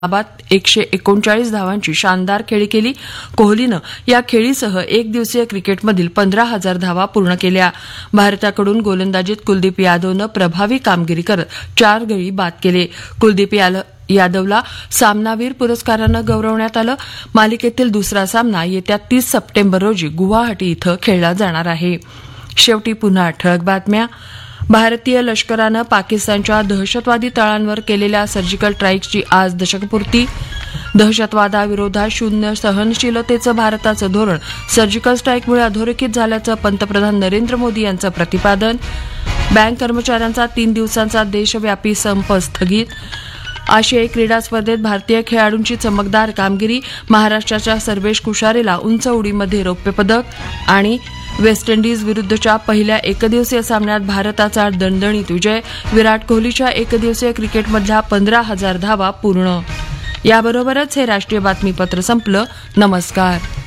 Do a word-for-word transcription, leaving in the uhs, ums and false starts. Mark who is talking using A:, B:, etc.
A: डावात एकशे एकोणचाळीस धावांची शानदार खेळी केली. कोहलीनं या खेळीसह एक दिवसीय क्रिकेटमधील पंधरा हजार धावा पूर्ण केल्या. भारताकडून गोलंदाजीत कुलदीप यादवनं प्रभावी कामगिरी करत चार गडी बाद केले. कुलदीप यादवला सामनावीर पुरस्कारानं गौरवण्यात आलं. मालिकेतील दुसरा सामना येत्या तीस सप्टेंबर रोजी गुवाहाटी इथं खेळला जाणार आहे. शेवटी पुन्हा ठळक बातम्या. भारतीय लष्करानं पाकिस्तानच्या दहशतवादी तळांवर केलेल्या सर्जिकल स्ट्राईकची आज दशकपूर्ती. दहशतवादाविरोधात शून्य सहनशीलतेचं भारताचं धोरण सर्जिकल स्ट्राईकमुळे अधोरेखित झाल्याचं पंतप्रधान नरेंद्र मोदी यांचं प्रतिपादन. बँक कर्मचाऱ्यांचा तीन दिवसांचा देशव्यापी संप स्थगित. आशियाई क्रीडा स्पर्धेत भारतीय खेळाडूंची चमकदार कामगिरी. महाराष्ट्राच्या सर्वेश कुशारेला उंच उडीमध्ये रौप्य पदक. आणि वेस्ट इंडिज विरुद्धच्या पहिल्या एकदिवसीय सामन्यात भारताचा दणदणीत विजय. विराट कोहलीच्या एकदिवसीय क्रिकेटमधल्या पंधरा हजार धावा पूर्ण. याबरोबरच हे राष्ट्रीय बातमीपत्र संपलं. नमस्कार.